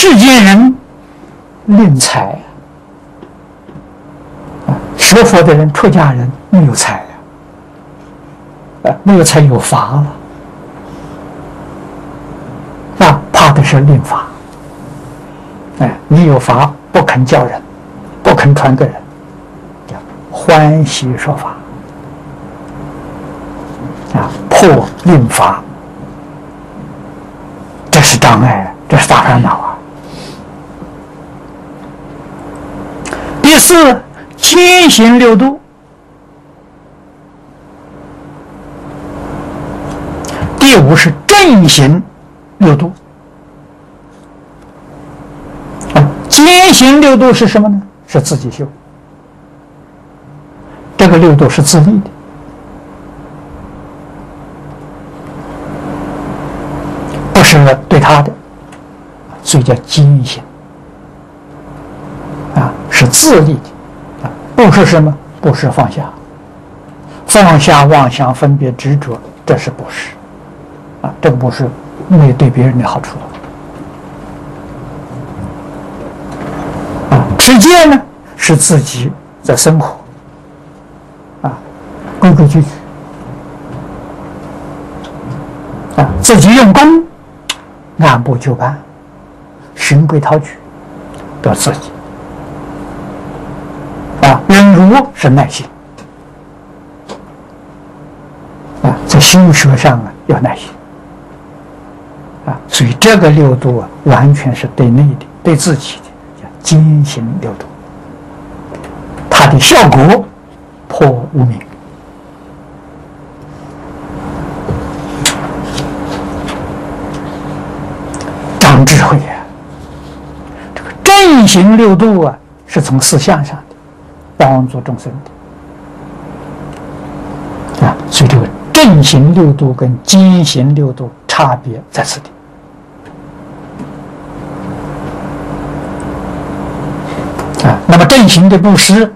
世间人吝财学佛的人、出家人没有财没有财有法了，怕的是吝法。你有法不肯教人，不肯传给人，叫欢喜说法破吝法，这是障碍，这是大烦恼第四，坚行六度。第五是正行六度。坚行六度是什么呢？是自己修。这个六度是自立的，不是对他的，所以叫坚行是自立的不是什么？不是放下，放下妄想、分别、执着，这是不是这个不是没有对别人的好处持戒呢，是自己在生活规规矩矩自己用功，按部就班，循规蹈矩，都自己忍辱是耐心在修学上要耐心所以这个六度完全是对内的，对自己的，叫坚行六度。它的效果破无明。长智慧这个正行六度是从思想上的，帮助众生的所以这个正行六度跟坚行六度差别在此地那么正行的布施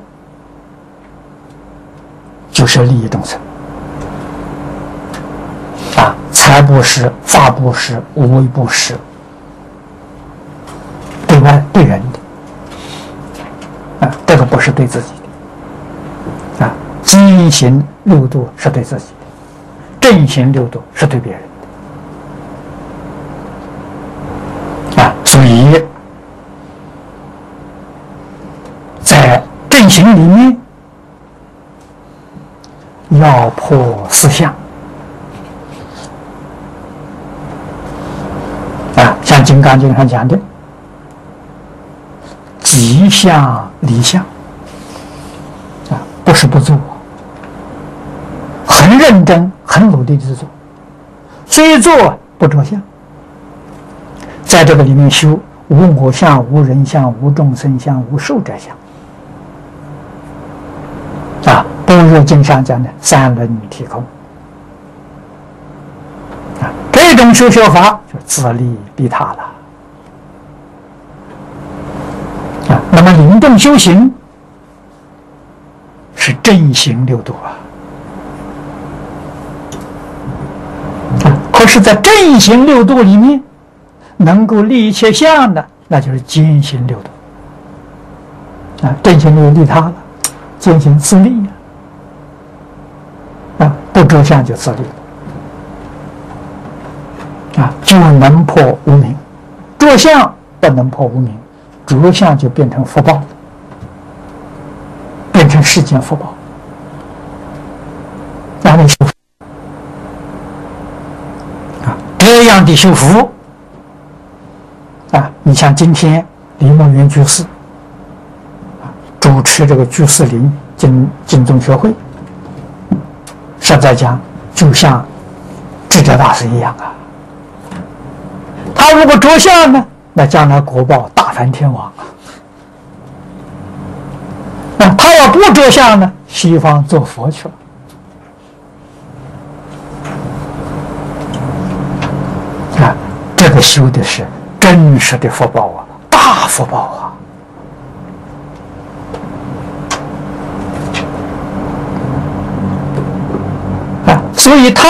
就是利益众生财布施、法布施、无为布施，对外对人的这个不是对自己的坚行六度是对自己的，正行六度是对别人的所以在正行里面要破四相像《金刚经》上讲的即相离相不是不做，很认真很努力的做，虽做不着相，在这个里面修无我相、无人相、无众生相、无寿者相般若经上讲的三轮体空这种修学法就自利利他了那么灵动修行是正行六度可是在正行六度里面能够利一切相的，那就是坚行六度正行六度利他了，坚行自利不着相就自利了就能破无明。着相不能破无明，着相就变成福报，变成世间福报。那你修这样的修福你像今天李梦圆居士主持这个居士林净宗学会，实在讲就像智者大师一样他如果着相呢，那将来果报大梵天王他要不着相呢，西方做佛去了这个修的是真实的福报大福报所以他